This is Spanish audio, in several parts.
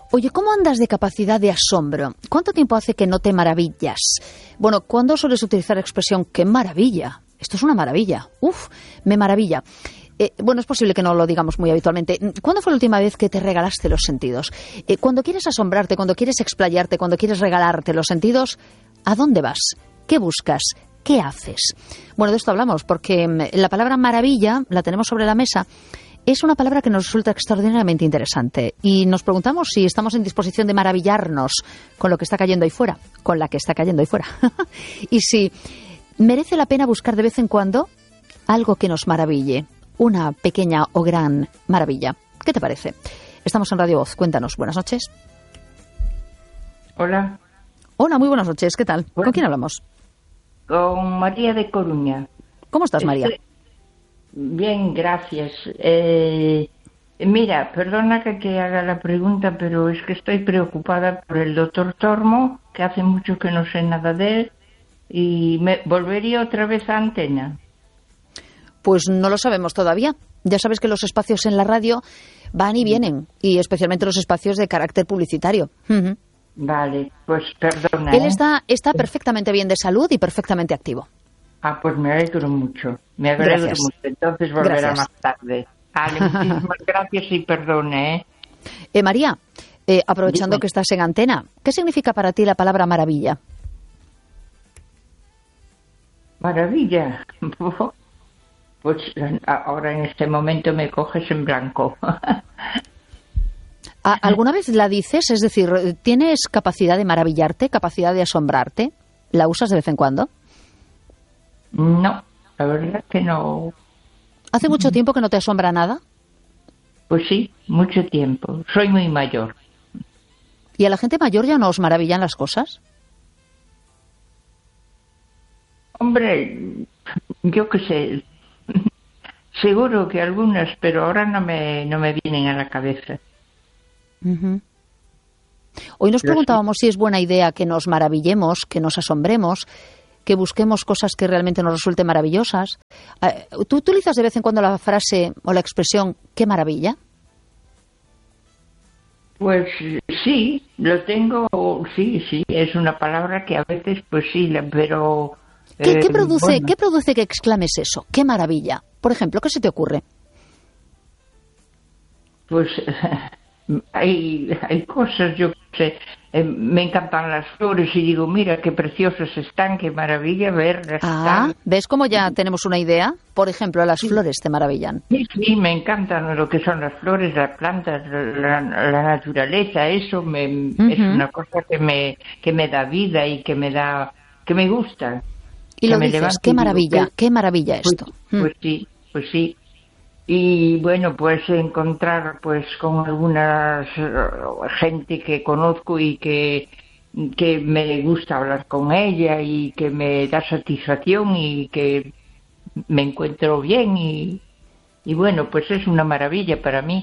Oye, ¿cómo andas de capacidad de asombro? ¿Cuánto tiempo hace que no te maravillas? Bueno, ¿cuándo sueles utilizar la expresión ¡qué maravilla! Esto es una maravilla. ¡Uf! Me maravilla. Bueno, es posible que no lo digamos muy habitualmente. ¿Cuándo fue la última vez que te regalaste los sentidos? Cuando quieres asombrarte, cuando quieres explayarte, cuando quieres regalarte los sentidos, ¿a dónde vas? ¿Qué buscas? ¿Qué haces? Bueno, de esto hablamos porque la palabra maravilla la tenemos sobre la mesa. Es una palabra que nos resulta extraordinariamente interesante y nos preguntamos si estamos en disposición de maravillarnos con lo que está cayendo ahí fuera, con la que está cayendo ahí fuera. Y si merece la pena buscar de vez en cuando algo que nos maraville, una pequeña o gran maravilla. ¿Qué te parece? Estamos en Radio Voz. Cuéntanos. Buenas noches. Hola. Hola, muy buenas noches. ¿Qué tal? ¿Con quién hablamos? Con María de Coruña. ¿Cómo estás, María? Bien, gracias. Mira, perdona que te haga la pregunta, pero es que estoy preocupada por el doctor Tormo, que hace mucho que no sé nada de él, y me volvería otra vez a Antena. Pues no lo sabemos todavía. Ya sabes que los espacios en la radio van y vienen, y especialmente los espacios de carácter publicitario. Vale, pues perdona. Él está perfectamente bien de salud y perfectamente activo. Ah, pues me alegro mucho. Me alegro mucho. Entonces volverá más tarde. Vale, muchísimas gracias y perdone, María, aprovechando que estás en Antena, ¿qué significa para ti la palabra maravilla? Maravilla. Pues ahora en este momento me coges en blanco. ¿Alguna vez la dices? Es decir, ¿tienes capacidad de maravillarte, capacidad de asombrarte? ¿La usas de vez en cuando? No, la verdad que no. ¿Hace mucho tiempo que no te asombra nada? Pues sí, mucho tiempo. Soy muy mayor. ¿Y a la gente mayor ya no os maravillan las cosas? Hombre, yo qué sé. Seguro que algunas, pero ahora no me vienen a la cabeza. Hoy nos preguntábamos si es buena idea que nos maravillemos, que nos asombremos, que busquemos cosas que realmente nos resulten maravillosas. ¿Tú utilizas de vez en cuando la frase o la expresión ¡qué maravilla? Pues sí, lo tengo, sí, es una palabra que a veces, pues sí, pero... ¿Qué produce que exclames eso? ¡Qué maravilla! Por ejemplo, ¿qué se te ocurre? Pues hay cosas, yo sé, me encantan las flores y digo, mira qué preciosas están, qué maravilla verlas. ¿Ves cómo ya tenemos una idea? Por ejemplo, las flores te maravillan. Sí, me encantan lo que son las flores, las plantas, la naturaleza, eso es una cosa que me da vida y que me gusta. Y lo dices, qué maravilla esto. Pues sí. Y bueno, pues encontrar pues con algunas gente que conozco y que me gusta hablar con ella y que me da satisfacción y que me encuentro bien y bueno, pues es una maravilla para mí.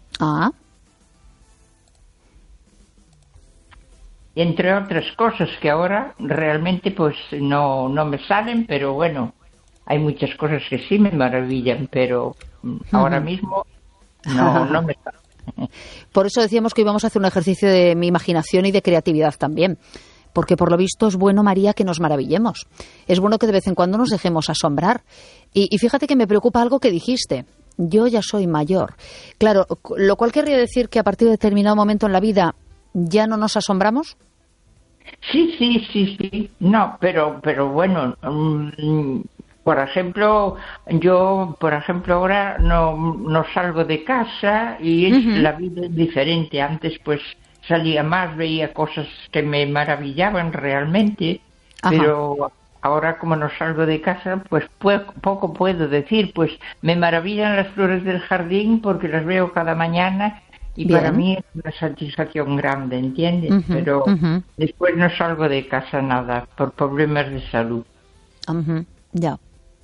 Entre otras cosas que ahora realmente pues no me salen, pero bueno, hay muchas cosas que sí me maravillan, pero ahora mismo no me salen. Por eso decíamos que íbamos a hacer un ejercicio de mi imaginación y de creatividad también, porque por lo visto es bueno, María, que nos maravillemos. Es bueno que de vez en cuando nos dejemos asombrar. Y fíjate que me preocupa algo que dijiste. Yo ya soy mayor. Claro, lo cual querría decir que a partir de determinado momento en la vida ¿ya no nos asombramos? Sí. No, pero bueno, por ejemplo, yo, ahora no salgo de casa y la vida es diferente. Antes, pues, salía más, veía cosas que me maravillaban realmente, pero ahora como no salgo de casa, pues poco puedo decir. Pues me maravillan las flores del jardín porque las veo cada mañana. Y para mí es una satisfacción grande, ¿entiendes? Pero después no salgo de casa nada, por problemas de salud. Ya.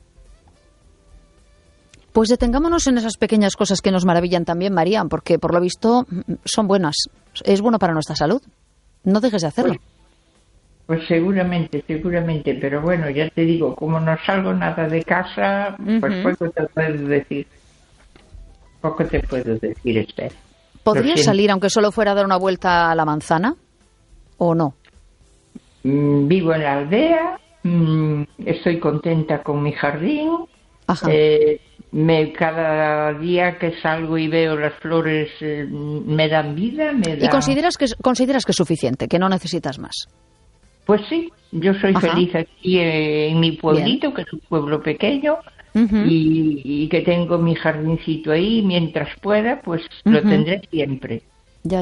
Pues detengámonos en esas pequeñas cosas que nos maravillan también, María, porque por lo visto son buenas. Es bueno para nuestra salud. No dejes de hacerlo. Pues seguramente, pero bueno, ya te digo, como no salgo nada de casa, pues poco te puedo decir, Esther. ¿Podrías salir, aunque solo fuera a dar una vuelta a la manzana, o no? Vivo en la aldea, estoy contenta con mi jardín. Ajá. Cada día que salgo y veo las flores me dan vida. ¿Y consideras que es suficiente, que no necesitas más? Pues sí, yo soy feliz aquí en mi pueblito, bien, que es un pueblo pequeño, y que tengo mi jardincito ahí. Mientras pueda, pues lo tendré siempre. Ya.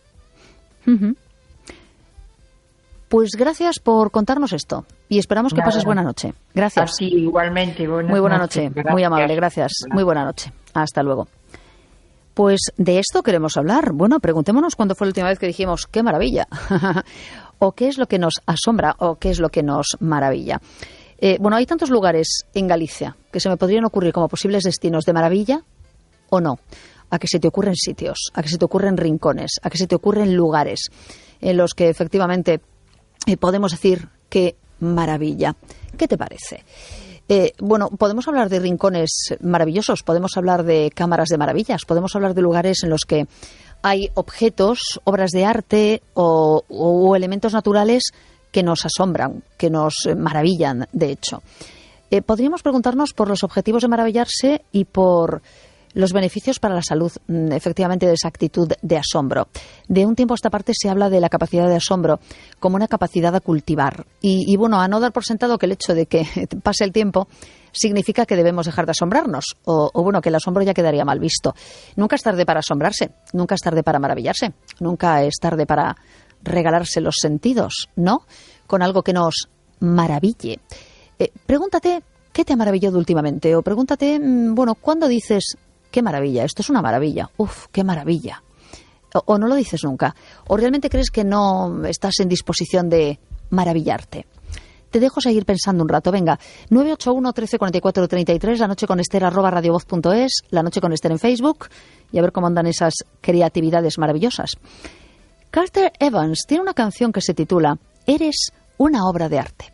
Pues gracias por contarnos esto y esperamos que pases buena noche. Gracias. Aquí igualmente. Muy buena noche. Muy amable, gracias. Muy buena noche. Hasta luego. Pues de esto queremos hablar. Bueno, preguntémonos cuándo fue la última vez que dijimos ¡qué maravilla! O qué es lo que nos asombra o qué es lo que nos maravilla. Bueno, hay tantos lugares en Galicia que se me podrían ocurrir como posibles destinos de maravilla o no. A que se te ocurren sitios, a que se te ocurren rincones, a que se te ocurren lugares en los que efectivamente podemos decir qué maravilla. ¿Qué te parece? Bueno, podemos hablar de rincones maravillosos, podemos hablar de cámaras de maravillas, podemos hablar de lugares en los que hay objetos, obras de arte o elementos naturales que nos asombran, que nos maravillan, de hecho. Podríamos preguntarnos por los objetivos de maravillarse y por los beneficios para la salud, efectivamente, de esa actitud de asombro. De un tiempo a esta parte se habla de la capacidad de asombro como una capacidad a cultivar. Y bueno, a no dar por sentado que el hecho de que pase el tiempo significa que debemos dejar de asombrarnos. O bueno, que el asombro ya quedaría mal visto. Nunca es tarde para asombrarse, nunca es tarde para maravillarse, nunca es tarde para regalarse los sentidos, ¿no? Con algo que nos maraville. Pregúntate, ¿qué te ha maravillado últimamente? O pregúntate, bueno, ¿cuándo dices qué maravilla? Esto es una maravilla. Uf, qué maravilla. O no lo dices nunca. O realmente crees que no estás en disposición de maravillarte. Te dejo seguir pensando un rato. Venga, 981 13 44 33, la noche con Esther @radiovoz.es, la noche con Esther en Facebook, y a ver cómo andan esas creatividades maravillosas. Carter Evans tiene una canción que se titula Eres una obra de arte.